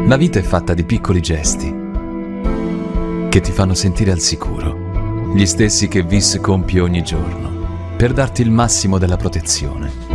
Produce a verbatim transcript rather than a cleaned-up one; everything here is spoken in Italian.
La vita è fatta di piccoli gesti che ti fanno sentire al sicuro, gli stessi che Vis compie ogni giorno, per darti il massimo della protezione.